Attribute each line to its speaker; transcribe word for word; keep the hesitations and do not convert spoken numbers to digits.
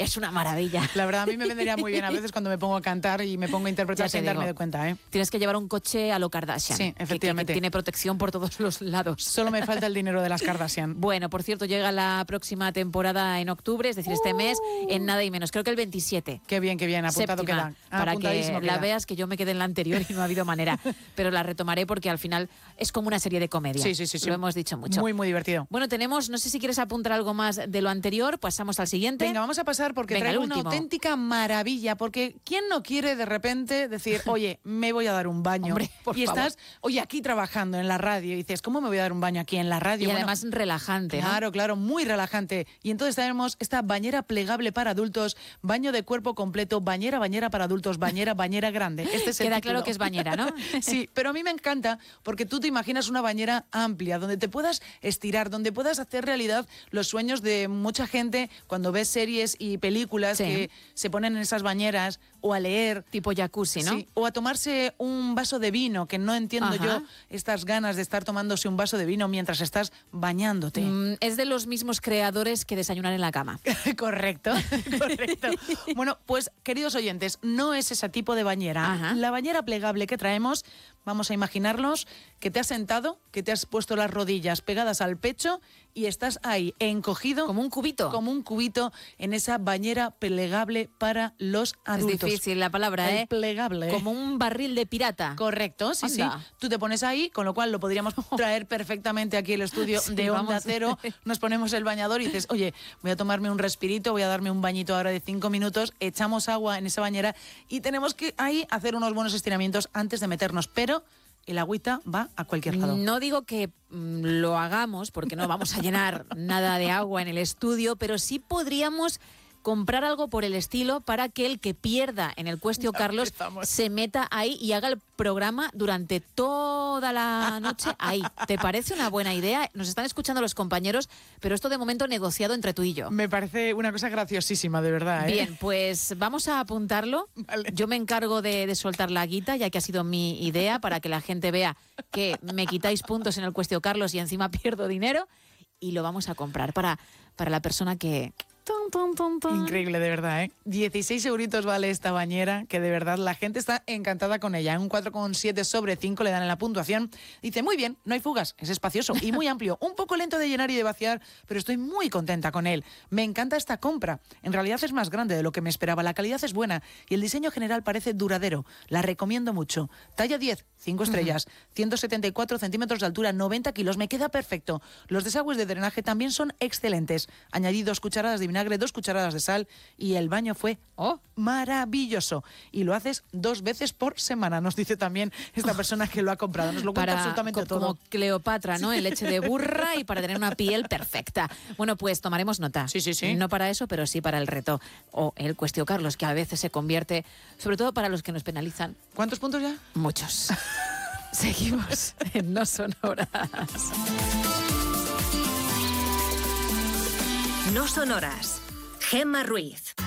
Speaker 1: Es una maravilla.
Speaker 2: La verdad, a mí me vendría muy bien a veces cuando me pongo a cantar y me pongo a interpretar sin darme de cuenta, ¿eh?
Speaker 1: Tienes que llevar un coche a lo Kardashian.
Speaker 2: Sí, efectivamente.
Speaker 1: Que, que, que tiene protección por todos los lados.
Speaker 2: Solo me falta el dinero de las Kardashian.
Speaker 1: Bueno, por cierto, llega la próxima temporada en octubre, es decir, este mes, en nada y menos. Creo que el veintisiete.
Speaker 2: Qué bien, qué bien. Apuntado
Speaker 1: Séptima,
Speaker 2: queda. Ah,
Speaker 1: para que
Speaker 2: queda.
Speaker 1: la veas, que yo me quedé en la anterior y no ha habido manera. Pero la retomaré porque al final es como una serie de comedia.
Speaker 2: Sí, sí, sí, sí.
Speaker 1: Lo hemos dicho mucho.
Speaker 2: Muy, muy divertido.
Speaker 1: Bueno, tenemos, no sé si quieres apuntar algo más de lo anterior, pasamos al siguiente.
Speaker 2: Venga, vamos a pasar porque
Speaker 1: Venga,
Speaker 2: traigo
Speaker 1: el
Speaker 2: una
Speaker 1: último.
Speaker 2: auténtica maravilla, porque ¿quién no quiere de repente decir, oye, me voy a dar un baño?
Speaker 1: Hombre, por
Speaker 2: y
Speaker 1: favor.
Speaker 2: estás, oye, aquí trabajando en la radio y dices, ¿cómo me voy a dar un baño aquí en la radio?
Speaker 1: Y
Speaker 2: Bueno,
Speaker 1: además relajante, ¿no?
Speaker 2: Claro, claro, muy relajante. Y entonces tenemos esta bañera plegable para adultos, baño de cuerpo completo, bañera, bañera para adultos, bañera, bañera grande. Este es el
Speaker 1: Queda
Speaker 2: título.
Speaker 1: claro que es bañera, ¿no?
Speaker 2: Sí, pero a mí me encanta porque tú te imaginas una bañera amplia, donde te puedas estirar, donde puedas hacer realidad los sueños de mucha gente cuando ves series y películas
Speaker 1: Sí.
Speaker 2: que se ponen en esas bañeras, o a leer.
Speaker 1: Tipo jacuzzi, ¿no?
Speaker 2: Sí, o a tomarse un vaso de vino, que no entiendo
Speaker 1: Ajá.
Speaker 2: yo estas ganas de estar tomándose un vaso de vino mientras estás bañándote.
Speaker 1: Mm, es de los mismos creadores que desayunar en la cama.
Speaker 2: Correcto, correcto. Bueno, pues queridos oyentes, no es ese tipo de bañera.
Speaker 1: Ajá.
Speaker 2: La bañera plegable que traemos, vamos a imaginarnos que te has sentado, que te has puesto las rodillas pegadas al pecho y estás ahí encogido.
Speaker 1: Como un cubito.
Speaker 2: Como un cubito en esa bañera plegable para los adultos.
Speaker 1: Es difícil la palabra,
Speaker 2: El
Speaker 1: ¿eh?
Speaker 2: plegable.
Speaker 1: Como un barril de pirata.
Speaker 2: Correcto, sí,
Speaker 1: Anda.
Speaker 2: sí. Tú te pones ahí, con lo cual lo podríamos traer perfectamente aquí al estudio
Speaker 1: Sí,
Speaker 2: de Onda
Speaker 1: vamos.
Speaker 2: Cero. Nos ponemos el bañador y dices, oye, voy a tomarme un respirito, voy a darme un bañito ahora de cinco minutos, echamos agua en esa bañera y tenemos que ahí hacer unos buenos estiramientos antes de meternos, pero el agüita va a cualquier lado.
Speaker 1: No digo que mm, lo hagamos, porque no vamos a llenar nada de agua en el estudio, pero sí podríamos comprar algo por el estilo para que el que pierda en el Cuestio Carlos
Speaker 2: empezamos.
Speaker 1: se meta ahí y haga el programa durante toda la noche ahí. ¿Te parece una buena idea? Nos están escuchando los compañeros, pero esto de momento negociado entre tú y yo.
Speaker 2: Me parece una cosa graciosísima, de verdad, ¿eh?
Speaker 1: Bien, pues vamos a apuntarlo.
Speaker 2: Vale.
Speaker 1: Yo me encargo de, de soltar la guita, ya que ha sido mi idea, para que la gente vea que me quitáis puntos en el Cuestio Carlos y encima pierdo dinero. Y lo vamos a comprar para, para la persona que... Tum, tum, tum, tum.
Speaker 2: Increíble, de verdad, ¿eh? dieciséis euritos vale esta bañera, que de verdad la gente está encantada con ella. Un cuatro coma siete sobre cinco le dan en la puntuación. Dice, muy bien, no hay fugas, es espacioso y muy amplio. Un poco lento de llenar y de vaciar, pero estoy muy contenta con él. Me encanta esta compra. En realidad es más grande de lo que me esperaba. La calidad es buena y el diseño general parece duradero. La recomiendo mucho. Talla diez, cinco estrellas, ciento setenta y cuatro centímetros de altura, noventa kilos. Me queda perfecto. Los desagües de drenaje también son excelentes. Añadí dos cucharadas de vinagre, dos cucharadas de sal y el baño fue oh, maravilloso. Y lo haces dos veces por semana, nos dice también esta persona que lo ha comprado. Nos lo cuenta
Speaker 1: Para,
Speaker 2: absolutamente
Speaker 1: co-
Speaker 2: todo.
Speaker 1: Como Cleopatra, ¿no? En leche de burra y para tener una piel perfecta. Bueno, pues tomaremos nota.
Speaker 2: Sí, sí, sí.
Speaker 1: No para eso, pero sí para el reto. O el Cuestio Carlos, que a veces se convierte, sobre todo para los que nos penalizan,
Speaker 2: ¿Cuántos puntos ya?
Speaker 1: muchos. Seguimos en No Sonoras.
Speaker 3: No Sonoras. Gemma Ruiz.